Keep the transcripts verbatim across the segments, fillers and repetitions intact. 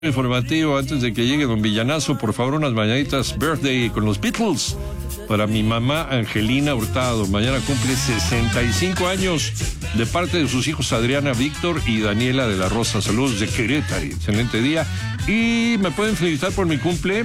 Informativo antes de que llegue don Villanazo, por favor, unas mañanitas birthday con los Beatles para mi mamá Angelina Hurtado. Mañana cumple sesenta y cinco años, de parte de sus hijos Adriana, Víctor y Daniela de la Rosa. Saludos de Querétaro, excelente día. Y me pueden felicitar por mi cumple.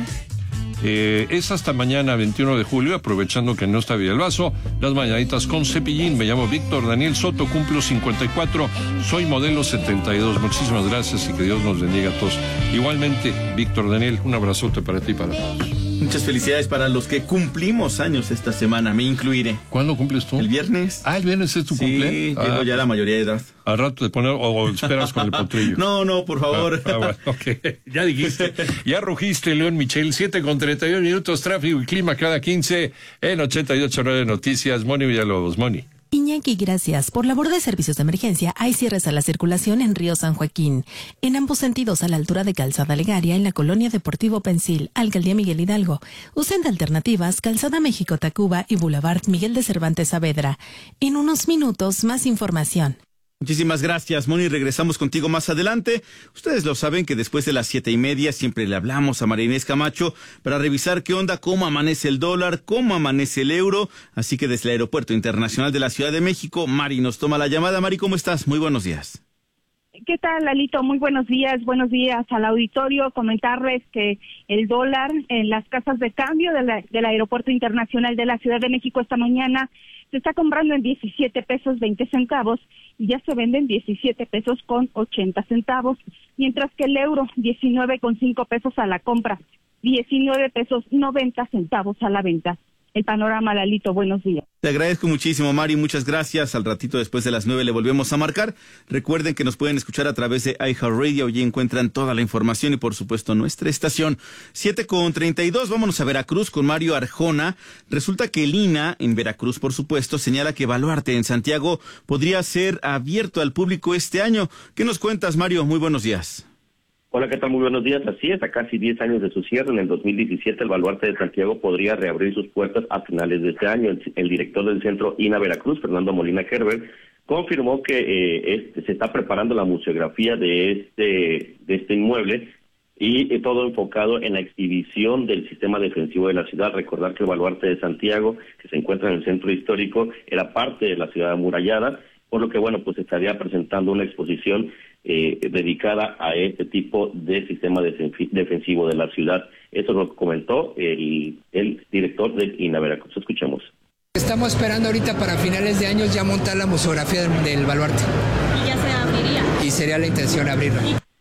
Eh, es hasta mañana veintiuno de julio, aprovechando que no está Villalbazo. Las mañanitas con Cepillín. Me llamo Víctor Daniel Soto, cumplo cincuenta y cuatro, soy modelo setenta y dos. Muchísimas gracias y que Dios nos bendiga a todos. Igualmente, Víctor Daniel, un abrazote para ti y para todos. Muchas felicidades para los que cumplimos años esta semana, me incluiré. ¿Cuándo cumples tú? El viernes. Ah, el viernes es tu sí, cumpleaños. Sí, llego ah, ya la mayoría de edad. Al rato de poner, o esperas con el potrillo. No, no, por favor. Ah, ah, bueno, ok. Ya dijiste, ya rugiste, León Michel. siete con treinta y uno minutos, tráfico y clima cada quince en ochenta y ocho punto nueve Noticias. Moni Villalobos, Moni. Iñaki, gracias. Por labor de servicios de emergencia, hay cierres a la circulación en Río San Joaquín. En ambos sentidos, a la altura de Calzada Legaria, en la colonia Deportivo Pensil, Alcaldía Miguel Hidalgo. Usen de alternativas Calzada México-Tacuba y Boulevard Miguel de Cervantes Saavedra. En unos minutos, más información. Muchísimas gracias, Moni. Regresamos contigo más adelante. Ustedes lo saben que después de las siete y media siempre le hablamos a María Inés Camacho para revisar qué onda, cómo amanece el dólar, cómo amanece el euro. Así que desde el Aeropuerto Internacional de la Ciudad de México, Mari nos toma la llamada. Mari, ¿cómo estás? Muy buenos días. ¿Qué tal, Lalito? Muy buenos días. Buenos días al auditorio. Comentarles que el dólar en las casas de cambio de la, del Aeropuerto Internacional de la Ciudad de México esta mañana se está comprando en diecisiete pesos veinte centavos y ya se vende en diecisiete pesos con ochenta centavos, mientras que el euro diecinueve con cinco pesos a la compra, diecinueve pesos noventa centavos a la venta. El panorama, Lalito, buenos días. Te agradezco muchísimo, Mari, muchas gracias. Al ratito después de las nueve le volvemos a marcar. Recuerden que nos pueden escuchar a través de iHeartRadio, y encuentran toda la información y por supuesto nuestra estación. siete con treinta y dos, vámonos a Veracruz con Mario Arjona. Resulta que el I N A en Veracruz, por supuesto, señala que Baluarte en Santiago podría ser abierto al público este año. ¿Qué nos cuentas, Mario? Muy buenos días. Hola, ¿qué tal? Muy buenos días. Así es, a casi diez años de su cierre, en el dos mil diecisiete, el Baluarte de Santiago podría reabrir sus puertas a finales de este año. El, el director del centro I N A Veracruz, Fernando Molina Herbert, confirmó que eh, este, se está preparando la museografía de este, de este inmueble y eh, todo enfocado en la exhibición del sistema defensivo de la ciudad. Recordar que el Baluarte de Santiago, que se encuentra en el centro histórico, era parte de la ciudad amurallada, por lo que, bueno, pues estaría presentando una exposición eh, dedicada a este tipo de sistema defensivo de la ciudad. Eso lo comentó el, el director del I N A Veracruz. Escuchemos. Estamos esperando ahorita para finales de años ya montar la museografía del, del Baluarte. ¿Y ya se abriría? Y sería la intención abrirla.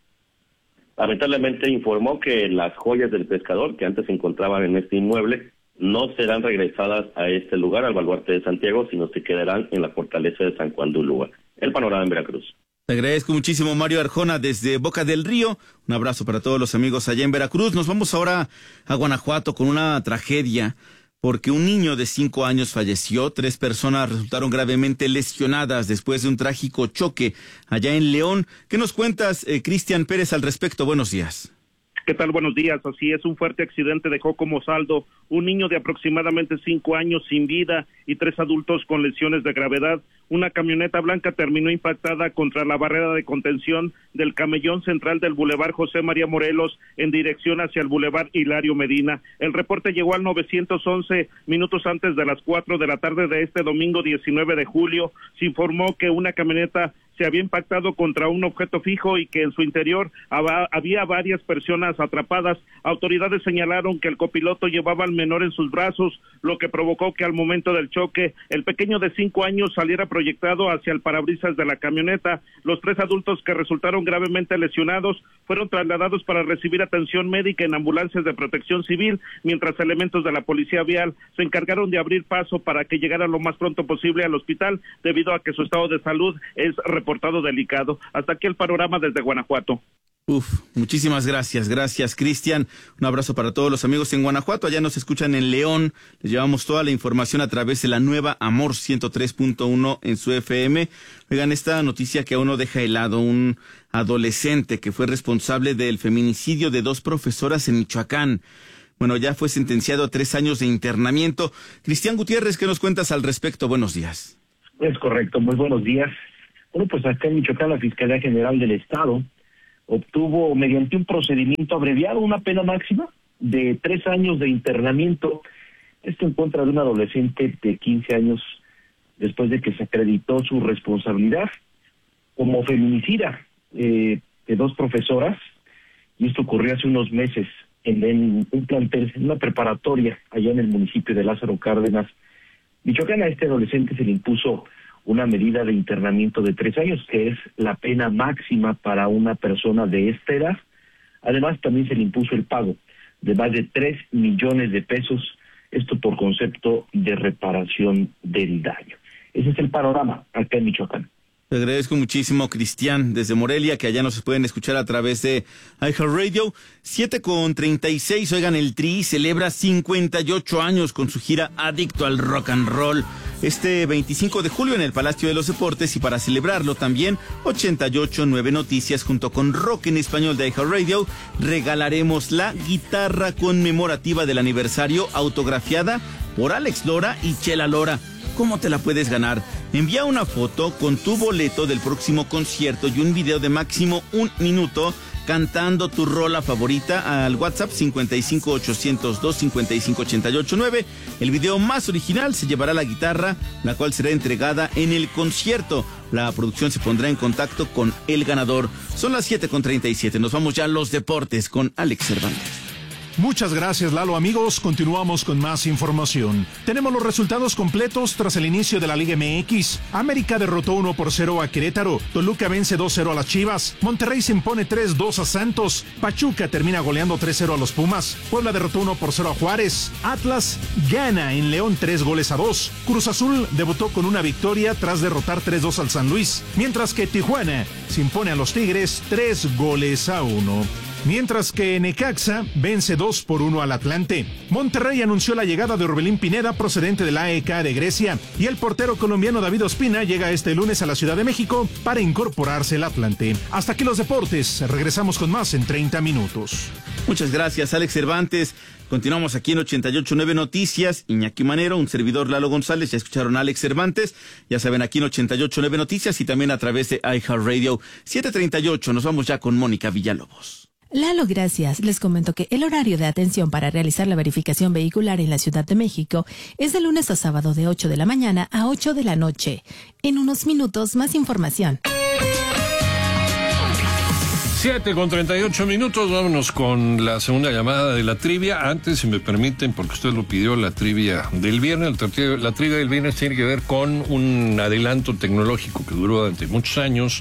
Lamentablemente informó que las joyas del pescador que antes se encontraban en este inmueble no serán regresadas a este lugar, al Baluarte de Santiago, sino se quedarán en la fortaleza de San Juan de Ulúa. El panorama en Veracruz. Te agradezco muchísimo, Mario Arjona, desde Boca del Río. Un abrazo para todos los amigos allá en Veracruz. Nos vamos ahora a Guanajuato con una tragedia, porque un niño de cinco años falleció. Tres personas resultaron gravemente lesionadas después de un trágico choque allá en León. ¿Qué nos cuentas, eh, Cristian Pérez, al respecto? Buenos días. ¿Qué tal? Buenos días. Así es, un fuerte accidente dejó como saldo un niño de aproximadamente cinco años sin vida y tres adultos con lesiones de gravedad. Una camioneta blanca terminó impactada contra la barrera de contención del camellón central del Boulevard José María Morelos en dirección hacia el Boulevard Hilario Medina. El reporte llegó al nueve once minutos antes de las cuatro de la tarde de este domingo diecinueve de julio. Se informó que una camioneta se había impactado contra un objeto fijo y que en su interior había varias personas atrapadas. Autoridades señalaron que el copiloto llevaba al menor en sus brazos, lo que provocó que al momento del choque el pequeño de cinco años saliera proyectado hacia el parabrisas de la camioneta. Los tres adultos que resultaron gravemente lesionados fueron trasladados para recibir atención médica en ambulancias de protección civil, mientras elementos de la policía vial se encargaron de abrir paso para que llegaran lo más pronto posible al hospital, debido a que su estado de salud es reportado delicado. Hasta aquí el panorama desde Guanajuato. Uf, muchísimas gracias, gracias Cristian, un abrazo para todos los amigos en Guanajuato, allá nos escuchan en León, les llevamos toda la información a través de la nueva Amor ciento tres punto uno en su F M. Oigan, esta noticia que a uno deja helado, un adolescente que fue responsable del feminicidio de dos profesoras en Michoacán. Bueno, ya fue sentenciado a tres años de internamiento. Cristian Gutiérrez, ¿qué nos cuentas al respecto? Buenos días. Es correcto, muy buenos días. Bueno, pues acá en Michoacán la Fiscalía General del Estado obtuvo mediante un procedimiento abreviado una pena máxima de tres años de internamiento, esto en contra de un adolescente de quince años, después de que se acreditó su responsabilidad como feminicida eh, de dos profesoras, y esto ocurrió hace unos meses en, en un plantel, en una preparatoria allá en el municipio de Lázaro Cárdenas, Michoacán. A este adolescente se le impuso una medida de internamiento de tres años, que es la pena máxima para una persona de esta edad. Además, también se le impuso el pago de más de tres millones de pesos, esto por concepto de reparación del daño. Ese es el panorama acá en Michoacán. Te agradezco muchísimo, Cristian, desde Morelia, que allá nos pueden escuchar a través de iHeartRadio. siete con treinta y seis, oigan, el Tri celebra cincuenta y ocho años con su gira Adicto al Rock and Roll. Este veinticinco de julio en el Palacio de los Deportes, y para celebrarlo también, ochenta y ocho punto nueve Noticias junto con Rock en Español de iHeartRadio regalaremos la guitarra conmemorativa del aniversario autografiada por Alex Lora y Chela Lora. ¿Cómo te la puedes ganar? Envía una foto con tu boleto del próximo concierto y un video de máximo un minuto cantando tu rola favorita al WhatsApp cincuenta y cinco ochocientos dos cincuenta y cinco ochenta y ocho nueve. El video más original se llevará la guitarra, la cual será entregada en el concierto. La producción se pondrá en contacto con el ganador. Son las siete con treinta y siete. Nos vamos ya a los deportes con Alex Cervantes. Muchas gracias, Lalo. Amigos, continuamos con más información. Tenemos los resultados completos tras el inicio de la Liga M X. América derrotó uno por cero a Querétaro. Toluca vence dos cero a las Chivas. Monterrey se impone tres dos a Santos. Pachuca termina goleando tres cero a los Pumas. Puebla derrotó uno por cero a Juárez. Atlas gana en León tres goles a dos. Cruz Azul debutó con una victoria tras derrotar tres dos al San Luis. Mientras que Tijuana se impone a los Tigres tres goles a uno. Mientras que Necaxa vence dos por uno al Atlante. Monterrey anunció la llegada de Orbelín Pineda, procedente de la A E K de Grecia, y el portero colombiano David Ospina llega este lunes a la Ciudad de México para incorporarse al Atlante. Hasta aquí los deportes. Regresamos con más en treinta minutos. Muchas gracias, Alex Cervantes. Continuamos aquí en ochenta y ocho punto nueve Noticias. Iñaki Manero, un servidor, Lalo González. Ya escucharon a Alex Cervantes. Ya saben, aquí en ochenta y ocho punto nueve Noticias y también a través de iHeartRadio. siete treinta y ocho. Nos vamos ya con Mónica Villalobos. Lalo, gracias. Les comento que el horario de atención para realizar la verificación vehicular en la Ciudad de México es de lunes a sábado de ocho de la mañana a ocho de la noche. En unos minutos, más información. siete con treinta y ocho minutos, vámonos con la segunda llamada de la trivia. Antes, si me permiten, porque usted lo pidió, la trivia del viernes. La, la trivia del viernes tiene que ver con un adelanto tecnológico que duró durante muchos años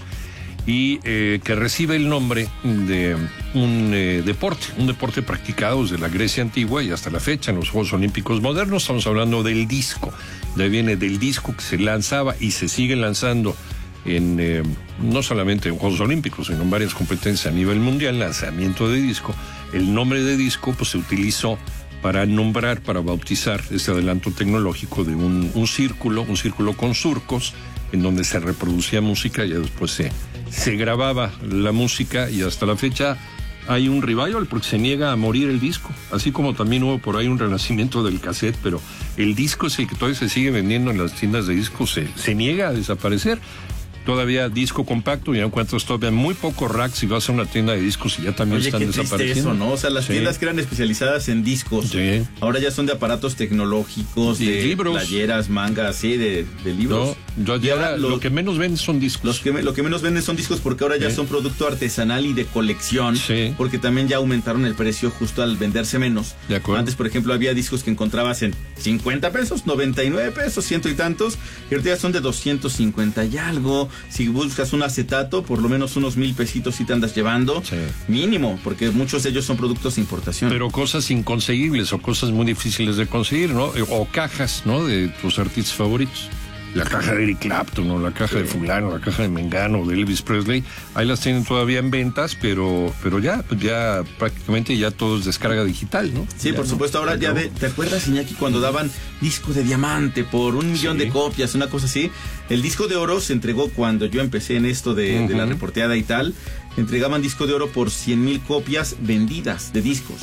y eh, que recibe el nombre de un eh, deporte, un deporte practicado desde la Grecia antigua y hasta la fecha en los Juegos Olímpicos modernos. Estamos hablando del disco. De ahí viene del disco que se lanzaba y se sigue lanzando en eh, no solamente en Juegos Olímpicos, sino en varias competencias a nivel mundial, lanzamiento de disco. El nombre de disco pues se utilizó para nombrar, para bautizar este adelanto tecnológico de un, un círculo, un círculo con surcos, en donde se reproducía música y después se, se grababa la música, y hasta la fecha hay un revival porque se niega a morir el disco, así como también hubo por ahí un renacimiento del cassette, pero el disco es el que todavía se sigue vendiendo en las tiendas de discos, se, se niega a desaparecer. Todavía disco compacto, ya encuentras todavía muy pocos racks si vas a una tienda de discos y ya también Oye, están qué desapareciendo. Eso, ¿no? O sea, las sí. tiendas que eran especializadas en discos, sí. ahora ya son de aparatos tecnológicos, de, de libros, playeras, mangas, sí, de, de libros. No, yo, y ahora lo, lo que menos venden son discos. Los que, lo que menos venden son discos porque ahora ya sí. son producto artesanal y de colección, sí. porque también ya aumentaron el precio justo al venderse menos. De acuerdo. Antes, por ejemplo, había discos que encontrabas en cincuenta pesos, noventa y nueve pesos, ciento y tantos, y ahorita ya son de doscientos cincuenta y algo. Si buscas un acetato, por lo menos unos mil pesitos si te andas llevando, sí. mínimo, porque muchos de ellos son productos de importación. Pero cosas inconseguibles o cosas muy difíciles de conseguir, ¿no? O cajas, ¿no? De tus artistas favoritos. La caja de Eric Clapton, o la caja sí. de fulano, la caja de Mengano, de Elvis Presley, ahí las tienen todavía en ventas, pero pero ya, pues ya prácticamente ya todo es descarga digital, ¿no? Sí, ya por no, supuesto, ahora ya, ya de, ¿te acuerdas, Iñaki, cuando daban disco de diamante por un millón sí. de copias, una cosa así? El disco de oro se entregó cuando yo empecé en esto de, uh-huh. de la reporteada y tal, entregaban disco de oro por cien mil copias vendidas de discos.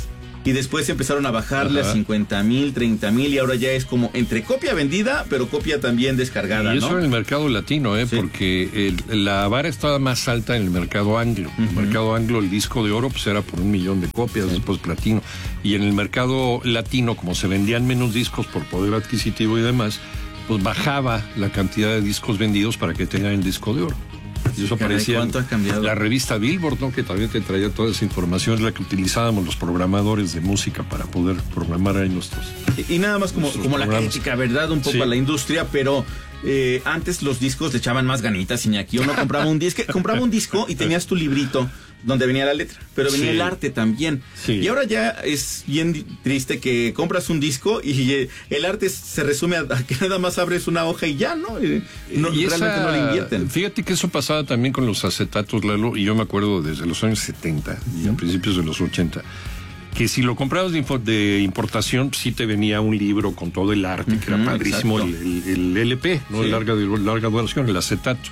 y después empezaron a bajarle Ajá. a cincuenta mil, treinta mil y ahora ya es como entre copia vendida, pero copia también descargada, y eso ¿no? en el mercado latino, ¿eh? Sí. Porque el, la vara estaba más alta en el mercado anglo. Uh-huh. En el mercado anglo el disco de oro pues era por un millón de copias, sí. después platino. Y en el mercado latino, como se vendían menos discos por poder adquisitivo y demás, pues bajaba la cantidad de discos vendidos para que tengan el disco de oro. Y eso aparecía ¿cuánto ha cambiado? La revista Billboard, ¿no? Que también te traía toda esa información, es la que utilizábamos los programadores de música para poder programar ahí nuestros. Y, y nada más como, como la crítica, ¿verdad? Un poco sí. a la industria, pero eh, antes los discos le echaban más ganitas, Iñaki. Uno compraba un disco, compraba un disco y tenías tu librito donde venía la letra, pero venía sí. el arte también. Sí. Y ahora ya es bien triste que compras un disco y el arte se resume a que nada más abres una hoja y ya, ¿no? Y, no y realmente esa, no le invierten. Fíjate que eso pasaba también con los acetatos, Lalo, y yo me acuerdo desde los años setenta y a principios de los ochenta, que si lo comprabas de, de importación, sí te venía un libro con todo el arte, uh-huh, que era padrísimo, el, el, el L P, ¿no? Sí. El larga, larga duración, el acetato.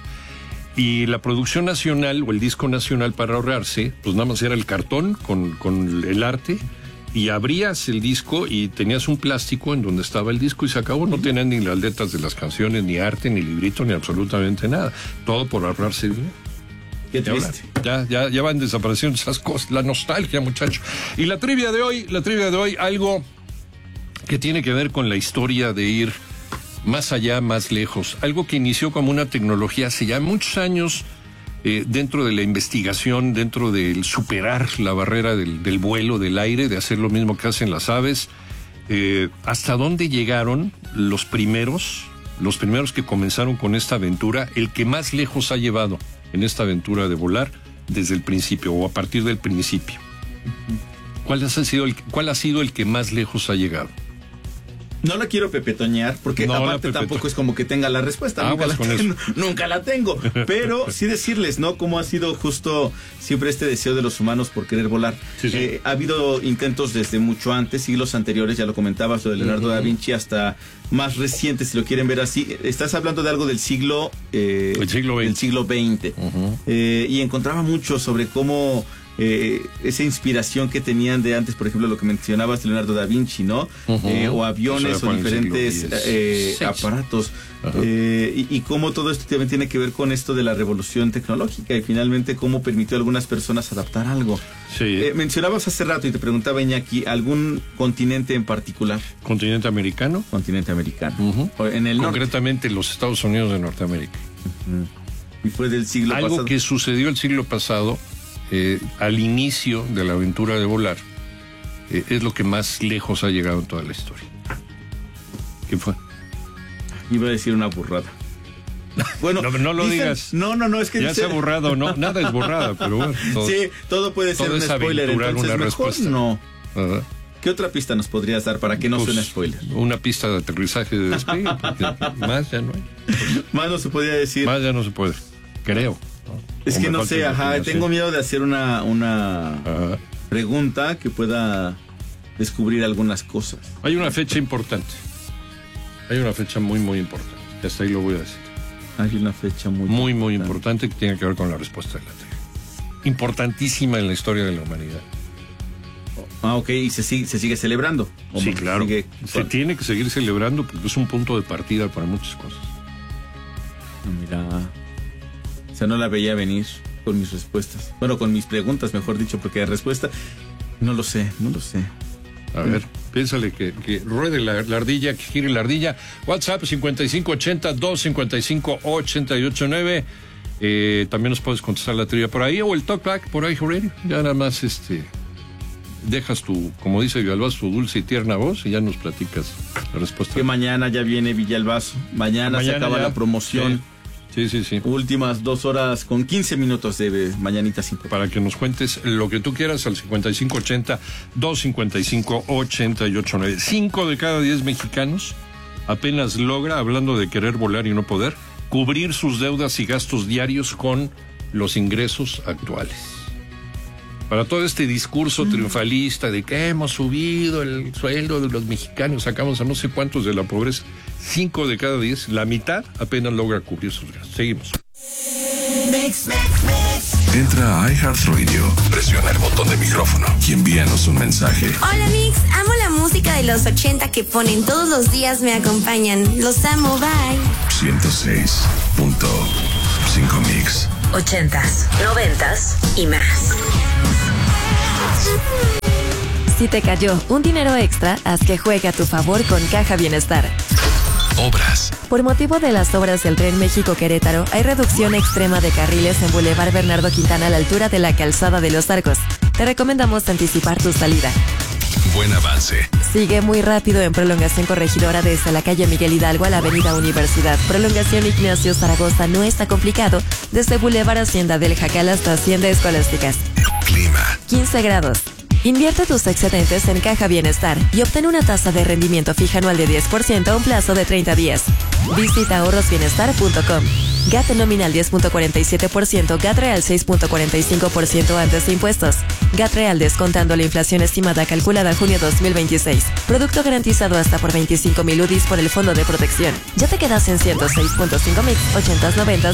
Y la producción nacional o el disco nacional, para ahorrarse, pues nada más era el cartón con, con el arte, y abrías el disco y tenías un plástico en donde estaba el disco y se acabó. No tenían ni las letras de las canciones, ni arte, ni librito, ni absolutamente nada. Todo por ahorrarse dinero. Qué triste. Ya, ya, ya van desapareciendo esas cosas, la nostalgia, muchacho. Y la trivia de hoy, la trivia de hoy, algo que tiene que ver con la historia de ir más allá, más lejos. Algo que inició como una tecnología hace ya muchos años, eh, dentro de la investigación, dentro del superar la barrera del, del vuelo, del aire, de hacer lo mismo que hacen las aves. Eh, ¿Hasta dónde llegaron los primeros, los primeros que comenzaron con esta aventura? El que más lejos ha llevado en esta aventura de volar desde el principio o a partir del principio. ¿Cuál ha sido el, cuál ha sido el que más lejos ha llegado? No la quiero pepetonear, porque no, aparte tampoco es como que tenga la respuesta. Nunca la, ten, nunca la tengo. Pero sí decirles, ¿no? Cómo ha sido justo siempre este deseo de los humanos por querer volar. Sí, sí. Eh, ha habido intentos desde mucho antes, siglos anteriores, ya lo comentabas, lo de Leonardo uh-huh. da Vinci, hasta más recientes, si lo quieren ver así. Estás hablando de algo del siglo... Eh, el siglo veinte. Del siglo veinte. Uh-huh. Eh, y encontraba mucho sobre cómo... Eh, esa inspiración que tenían de antes, por ejemplo, lo que mencionabas de Leonardo da Vinci, ¿no? Uh-huh. Eh, o aviones o diferentes eh, aparatos. Uh-huh. Eh, y, y cómo todo esto también tiene que ver con esto de la revolución tecnológica y finalmente cómo permitió a algunas personas adaptar algo. Sí. Eh, mencionabas hace rato y te preguntaba, Iñaki, ¿algún continente en particular? ¿Continente americano? Continente americano. Uh-huh. En el Concretamente norte. los Estados Unidos de Norteamérica. Uh-huh. Y fue del siglo Algo pasado. Algo que sucedió el siglo pasado. Eh, al inicio de la aventura de volar, eh, es lo que más lejos ha llegado en toda la historia. ¿Qué fue? Iba a decir una burrada. Bueno, no, no lo dicen, digas. No, no, no, es que ya dice... sea burrado, no, nada es burrada, pero bueno. Todo, sí, todo puede ser todo un spoiler, entonces una mejor respuesta. No. Uh-huh. ¿Qué otra pista nos podrías dar para que no pues, suene spoiler? Una pista de aterrizaje de despegue, porque más ya no hay. Más no se podría decir. Más ya no se puede, creo. Es que no sé, ajá, tengo miedo de hacer una, una pregunta que pueda descubrir algunas cosas. Hay una fecha importante. Hay una fecha muy, muy importante. Hasta ahí lo voy a decir. Hay una fecha muy Muy, muy importante que tiene que ver con la respuesta de la Tierra. Importantísima en la historia de la humanidad. Ah, ok, y se sigue, se sigue celebrando. Sí, claro. Sigue... Se tiene que seguir celebrando porque es un punto de partida para muchas cosas. Mira... O sea, no la veía venir con mis respuestas. Bueno, con mis preguntas, mejor dicho, porque la respuesta no lo sé, no lo sé. A ver, piénsale que, que ruede la, la ardilla, que gire la ardilla. WhatsApp cincuenta y cinco ochenta, doscientos cincuenta y cinco, ochenta y ocho nueve. Eh, también nos puedes contestar la trivia por ahí o el talkback por ahí, Jorge. Ya nada más este dejas tu, como dice Villalbazo, tu dulce y tierna voz y ya nos platicas la respuesta. Que mañana ya viene Villalbazo. Mañana, mañana se acaba ya la promoción. Sí. Sí, sí, sí. Últimas dos horas con quince minutos de Mañanita cinco. Para que nos cuentes lo que tú quieras al cincuenta y cinco ochenta, doscientos cincuenta y cinco, ochenta y ocho nueve. Cinco de cada diez mexicanos apenas logra, hablando de querer volar y no poder, cubrir sus deudas y gastos diarios con los ingresos actuales. Para todo este discurso mm. triunfalista de que hemos subido el sueldo de los mexicanos, sacamos a no sé cuántos de la pobreza, cinco de cada diez, la mitad apenas logra cubrir sus gastos. Seguimos. Mix, mix, mix. Entra a iHeartRadio, presiona el botón de micrófono y envíanos un mensaje. Hola Mix, amo la música de los ochenta que ponen todos los días, me acompañan. Los amo, bye. ciento seis punto cinco Mix. Ochentas, noventas y más. Si te cayó un dinero extra, haz que juegue a tu favor con Caja Bienestar. Obras. Por motivo de las obras del Tren México-Querétaro, hay reducción extrema de carriles en Boulevard Bernardo Quintana a la altura de la Calzada de los Arcos. Te recomendamos anticipar tu salida. Buen avance. Sigue muy rápido en prolongación corregidora desde la calle Miguel Hidalgo a la avenida Universidad. Prolongación Ignacio Zaragoza no está complicado desde Boulevard Hacienda del Jacal hasta Hacienda Escolásticas. Clima. quince grados. Invierte tus excedentes en Caja Bienestar y obtén una tasa de rendimiento fija anual de diez por ciento a un plazo de treinta días. Visita ahorros bienestar punto com. G A T nominal diez punto cuarenta y siete por ciento, G A T real seis punto cuarenta y cinco por ciento antes de impuestos. G A T real descontando la inflación estimada calculada junio dos mil veintiséis. Producto garantizado hasta por veinticinco mil U D Is por el Fondo de Protección. Ya te quedas en ciento seis punto cinco Mix, ochentas, noventas.